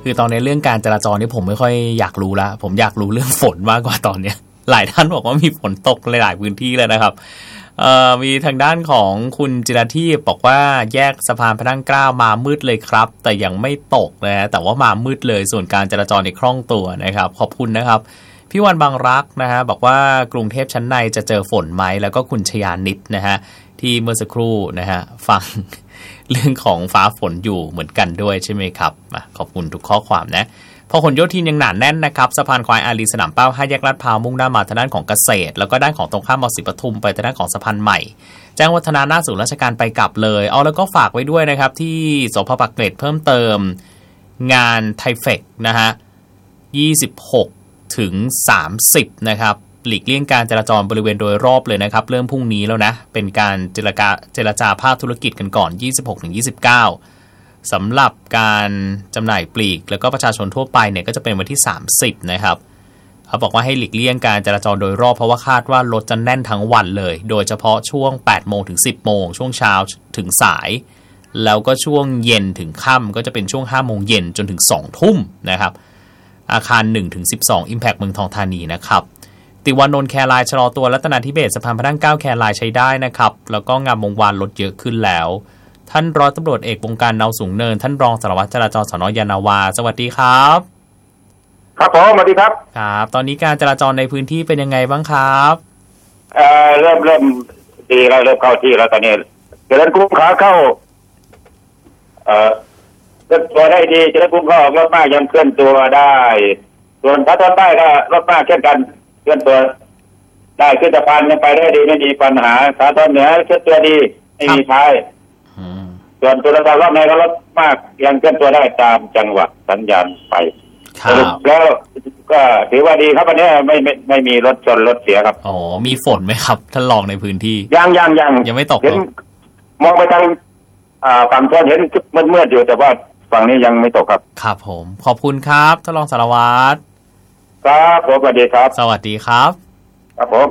คือตอนในเรื่องการจราจรนี่ผมไม่ค่อยอยากรู้ละผมอยากรู้เรื่องฝนมากกว่าตอนเนี้ยหลายท่านบอกว่ามีฝนตกหลายพื้นที่เลยนะครับมีทางด้านของคุณจิรทีพบอกว่าแยกสะพานพระนั่งเกล้ามามืดเลยครับแต่ยังไม่ตกนะฮะแต่ว่ามามืดเลยส่วนการจราจรในคล่องตัวนะครับขอบคุณนะครับพี่วันบางรักนะฮะบอกว่ากรุงเทพชั้นในจะเจอฝนไหมแล้วก็คุณชยานิตนะฮะที่เมื่อสักครู่นะฮะฟัง เรื่องของฟ้าฝนอยู่เหมือนกันด้วยใช่ไหมครับขอบคุณทุกข้อความนะพหลโยธินยังหนาแน่นนะครับสะพานควายอารีสนามเป้า5แยกลาดพร้าวมุ่งหน้ามาทางด้านของเกษตรแล้วก็ด้านของตรงข้ามมอศรีปทุมไปทางด้านของสะพานใหม่แจ้งวัฒนาหน้าศูนย์ราชการไปกลับเลยแล้วก็ฝากไว้ด้วยนะครับที่สพปากเกร็ดเพิ่มเติมงานไทเฟคนะฮะ26ถึง30นะครับหลีกเลี่ยงการจราจรบริเวณโดยรอบเลยนะครับเริ่มพรุ่งนี้แล้วนะเป็นการเจรจาภาคธุรกิจกันก่อน 26-29 สำหรับการจำหน่ายปลีกแล้วก็ประชาชนทั่วไปเนี่ยก็จะเป็นวันที่30นะครับเขาบอกว่าให้หลีกเลี่ยงการจราจรโดยรอบเพราะว่าคาดว่ารถจะแน่นทั้งวันเลยโดยเฉพาะช่วง 8 โมงถึง 10 โมงช่วงเช้าถึงสายแล้วก็ช่วงเย็นถึงค่ำก็จะเป็นช่วง 5 โมงเย็นจนถึง 2 ทุ่มนะครับอาคาร 1-12 Impact เมืองทองธานีนะครับติวานนท์แคร์ไลน์ชะลอตัวรัตนาธิเบศรสะพานพระนั่งเกล้าแคร์ไลน์ใช้ได้นะครับแล้วก็งามวงวานลดเยอะขึ้นแล้วท่านร้อยตำรวจเอกวงการเนาสูงเนินท่านรองสารวัตรจราจรสน.ยานนาวาสวัสดีครับครับผมสวัสดีครับครับตอนนี้การจราจรในพื้นที่เป็นยังไงบ้างครับเริ่มดีแล้วเริ่มเข้าที่แล้วตอนนี้เจริญกรุงขาเข้าเคลื่อนตัวได้ดีเจริญกรุงก็ออกรถมากยังเคลื่อนตัวได้ส่วนถ้าตอนใต้ก็รถมากเช่นกันเคลื่อนตัวได้ขึ้นสะพานยังไปได้ดีไม่มีปัญหาขาตอนเหนือเคลื่อนตัวดีไม่มีท้ายส่วนตัวรอบในก็รถมากยังเคลื่อนตัวได้ตามจังหวะสัญญาณไปแล้วก็ถือว่าดีครับวันนี้ไม่มีรถชนรถเสียครับอ๋อมีฝนไหมครับท่านรองในพื้นที่ยังไม่ตกเห็นมองไปทางฝั่งทนเห็นมืดๆอยู่แต่ว่าฝั่งนี้ยังไม่ตกครับครับผมขอบคุณครับท่านรองสารวัตรครับสวัสดีครับสวัสดีครับครับผม